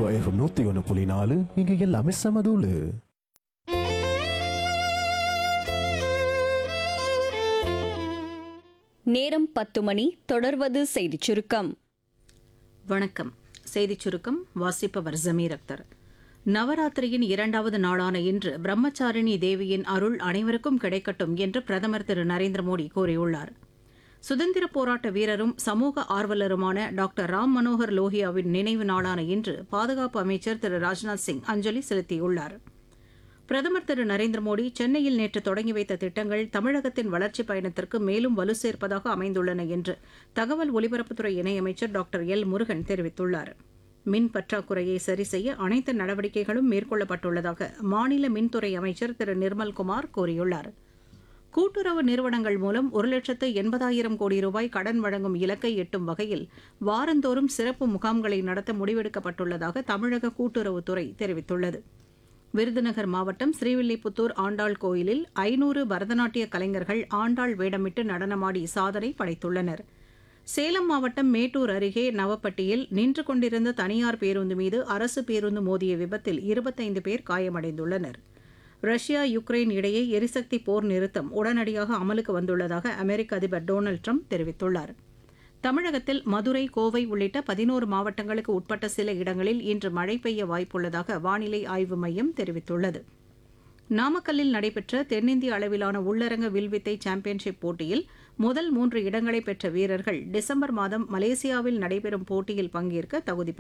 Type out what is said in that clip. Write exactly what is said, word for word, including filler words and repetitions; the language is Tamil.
ரெயின்போ எஃப்எம் நூத்தி ஒன்று புள்ளி நாலு இங்க எல்லாமே சமதூளு. நேரம் பத்து மணி. தொடர்வது செய்திச் சுருக்கம். வணக்கம். செய்திச் சுருக்கம் வாசிப்பவர் ஜமீர் அக்தர். நவராத்திரியின் இரண்டாவது நாளான இன்று பிரம்மச்சாரிணி தேவியின் அருள் அனைவருக்கும் கிடைக்கட்டும் என்று பிரதமர் திரு நரேந்திர மோடி கூறியுள்ளார். சுதந்திர போராட்ட வீரரும் சமூக ஆர்வலருமான டாக்டர் ராம் மனோகர் லோஹியாவின் நினைவு நாளான இன்று பாதுகாப்பு அமைச்சர் திரு ராஜ்நாத் சிங் அஞ்சலி செலுத்தியுள்ளார். பிரதமர் திரு நரேந்திர மோடி சென்னையில் நேற்று தொடங்கி வைத்த திட்டங்கள் தமிழகத்தின் வளர்ச்சிப் பயணத்திற்கு மேலும் வலு சேர்ப்பதாக அமைந்துள்ளன என்று தகவல் ஒலிபரப்புத்துறை இணையமைச்சர் டாக்டர் எல் முருகன் தெரிவித்துள்ளார். மின் பற்றாக்குறையை சரி செய்ய அனைத்து நடவடிக்கைகளும் மேற்கொள்ளப்பட்டுள்ளதாக மாநில மின்துறை அமைச்சர் திரு நிர்மல்குமார் கூறியுள்ளார். கூட்டுறவு நிறுவனங்கள் மூலம் ஒரு லட்சத்து எண்பதாயிரம் கோடி ரூபாய் கடன் வழங்கும் இலக்கை எட்டும் வகையில் வாரந்தோறும் சிறப்பு முகாம்களை நடத்த முடிவெடுக்கப்பட்டுள்ளதாக தமிழக கூட்டுறவுத்துறை தெரிவித்துள்ளது. விருதுநகர் மாவட்டம் ஸ்ரீவில்லிபுத்தூர் ஆண்டாள் கோயிலில் ஐநூறு பரதநாட்டிய கலைஞர்கள் ஆண்டாள் வேடமிட்டு நடனமாடி சாதனை படைத்துள்ளனர். சேலம் மாவட்டம் மேட்டூர் அருகே நவப்பட்டியில் நின்று கொண்டிருந்த தனியார் பேருந்து மீது அரசு பேருந்து மோதிய விபத்தில் இருபத்தைந்து பேர் காயமடைந்துள்ளனர். ரஷ்யா யுக்ரைன் இடையே எரிசக்தி போர் நிறுத்தம் உடனடியாக அமலுக்கு வந்துள்ளதாக அமெரிக்க அதிபர் டொனால்டு ட்ரம்ப் தெரிவித்துள்ளார். தமிழகத்தில் மதுரை, கோவை உள்ளிட்ட பதினோரு மாவட்டங்களுக்கு உட்பட்ட சில இடங்களில் இன்று மழை பெய்ய வாய்ப்புள்ளதாக வானிலை ஆய்வு மையம் தெரிவித்துள்ளது. நாமக்கல்லில் நடைபெற்ற தென்னிந்திய அளவிலான உள்ளரங்க வில்வித்தை சாம்பியன்ஷிப் போட்டியில் முதல் மூன்று இடங்களை பெற்ற வீரர்கள் டிசம்பர் மாதம் மலேசியாவில் நடைபெறும் போட்டியில் பங்கேற்க தகுதி